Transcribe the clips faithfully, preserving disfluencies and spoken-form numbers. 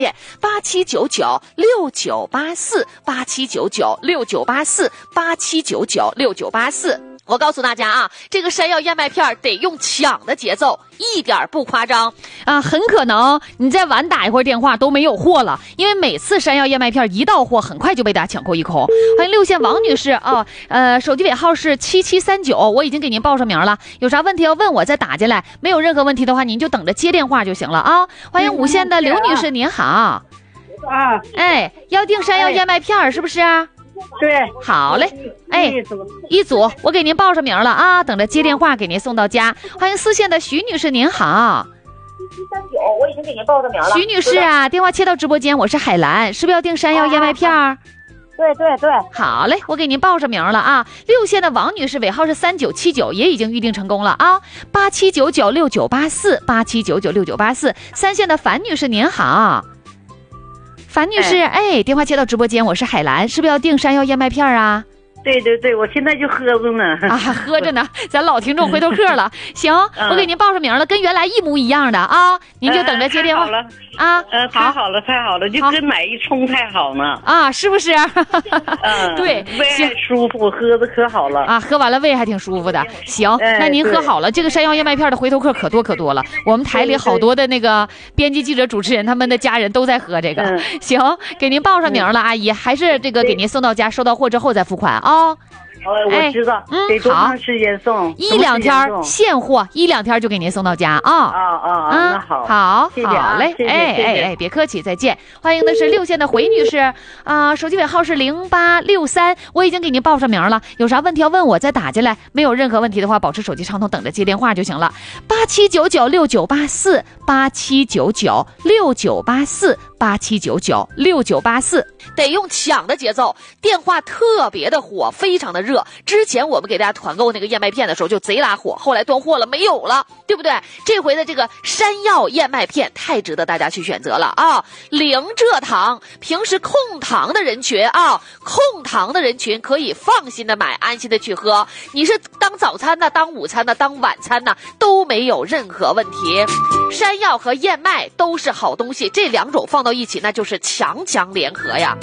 八七九九六九八四八七九九六九八四八七九九六九八四。我告诉大家啊，这个山药燕麦片得用抢的节奏，一点不夸张啊！很可能你再晚打一会儿电话都没有货了，因为每次山药燕麦片一到货，很快就被大家抢购一空。欢迎六线王女士啊，呃，手机尾号是七七三九，我已经给您报上名了，有啥问题要问我再打进来，没有任何问题的话，您就等着接电话就行了啊！欢迎五线的刘女士，您好。啊，哎，要订山药燕麦片是不是？ 对， 好嘞，哎，一组，我给您报上名了啊，等着接电话给您送到家。欢迎四线的徐女士，您好。 七七三九，我已经给您报上名了。 徐女士啊，电话切到直播间，我是海兰，是不是要订山药燕麦片？啊、 对对对， 好嘞，我给您报上名了啊。六线的王女士，尾号是三九七九，也已经预定成功了啊。八七九九六九八四，八七九九六九八四。三线的樊女士，您好。樊女士，哎, 哎，电话接到直播间，我是海兰，是不是要订山药燕麦片啊？ 对对对，我现在就喝着呢。 啊，喝着呢，咱老听众回头客了。行， 嗯、 我给您报上名了，跟原来一模一样的啊，您就等着接电话。 呃、好了啊， 呃，太好了，太好了，就跟买一冲太好呢。 啊，是不是？ 嗯， 对， 胃还舒服，喝的可好了。 啊，喝完了胃还挺舒服的。行， 哎、 那您喝好了，这个山药燕麦片的回头客可多可多了。我们台里好多的那个编辑、记者、主持人，他们的家人都在喝这个。嗯、行，给您报上名了，嗯、阿姨，还是这个给您送到家，收到货之后再付款啊。哦哦，我知道， 嗯， 得多长时间送？ 一两天现货，一两天就给您送到家啊！ 啊啊啊！那好， 好， 谢谢啊， 好嘞， 谢谢， 哎哎哎，别客气，再见。欢迎的是六线的回女士啊、呃，手机尾号是零八六三，我已经给您报上名了，有啥问题要问我再打进来，没有任何问题的话，保持手机畅通，等着接电话就行了。八七九九六九八四，八七九九六九八四，八七九九六九八四，得用抢的节奏，电话特别的火，非常的热。之前我们给大家团购那个燕麦片的时候就贼拉火，后来断货了，没有了，对不对？这回的这个山药燕麦片太值得大家去选择了啊！零蔗糖，平时控糖的人群啊，控糖的人群可以放心的买，安心的去喝。你是当早餐呢，当午餐呢，当晚餐呢，都没有任何问题。山药和燕麦都是好东西，这两种放到一起，那就是强强联合呀。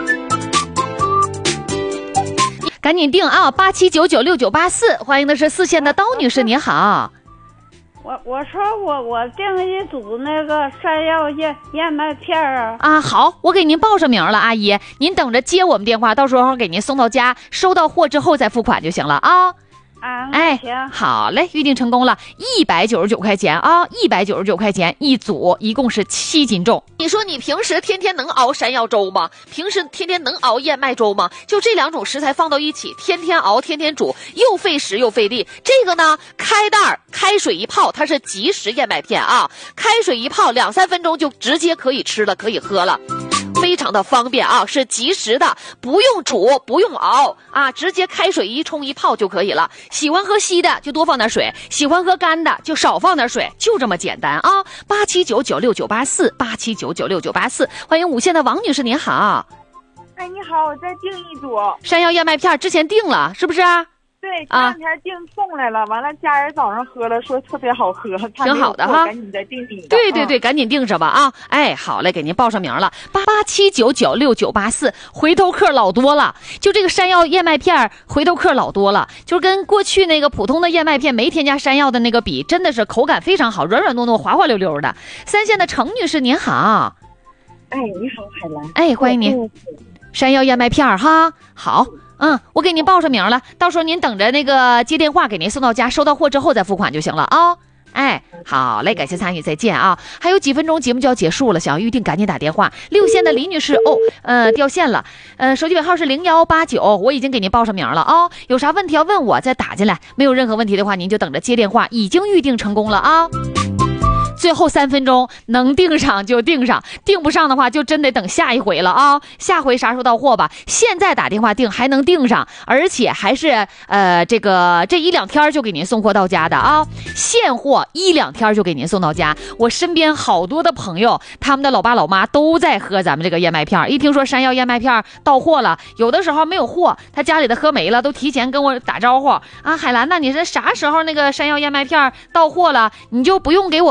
赶紧订啊！八七九九六九八四，欢迎的是四线的刀女士，您好。 我我说我我订一组那个山药燕燕麦片啊。 啊，好，我给您报上名了，阿姨，您等着接我们电话，到时候给您送到家，收到货之后再付款就行了啊。 啊， 哎，好嘞，预定成功了，一百九十九块钱啊，一百九十九块钱一组，一共是七斤重。你说你平时天天能熬山药粥吗？平时天天能熬燕麦粥吗？就这两种食材放到一起，天天熬，天天煮，又费时又费力。这个呢，开袋开水一泡，它是即食燕麦片啊，开水一泡，两三分钟就直接可以吃了，可以喝了。非常的方便啊，是即食的，不用煮，不用熬啊，直接开水一冲一泡就可以了。喜欢喝稀的就多放点水，喜欢喝干的就少放点水，就这么简单啊！八七九九六九八四，八七九九六九八四，欢迎五线的王女士，您好。 哎，你好，我再订一组山药燕麦片，之前订了是不是？ 对，前两天订送来了，完了家人早上喝了，说特别好喝， 挺好的哈， 赶紧再订订。 对对对，赶紧订上吧啊！哎，好嘞，给您报上名了，八八七九九六九八四，回头客老多了，就这个山药燕麦片回头客老多了，就是跟过去那个普通的燕麦片没添加山药的那个比，真的是口感非常好，软软糯糯，滑滑溜溜的。三线的程女士您好。 哎，你好，海兰。 哎，欢迎您。山药燕麦片哈，好。嗯，我给您报上名了，到时候您等着那个接电话给您送到家，收到货之后再付款就行了啊。哎，好嘞，感谢参与，再见啊！还有几分钟节目就要结束了，想要预定赶紧打电话。六线的李女士，哦，呃，掉线了，呃，手机尾号是零幺八九，我已经给您报上名了啊、哦。有啥问题要问我再打进来，没有任何问题的话，您就等着接电话，已经预定成功了啊。最后三分钟能订上就订上，订不上的话就真得等下一回了啊！下回啥时候到货吧？现在打电话订还能订上，而且还是呃这个这一两天就给您送货到家的啊！现货一两天就给您送到家。我身边好多的朋友，他们的老爸老妈都在喝咱们这个燕麦片，一听说山药燕麦片到货了，有的时候没有货，他家里的喝没了，都提前跟我打招呼啊，海兰呐，你这啥时候那个山药燕麦片到货了？你就不用给我回话。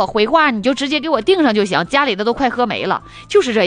话，你就直接给我订上就行，家里的都快喝没了，就是这样。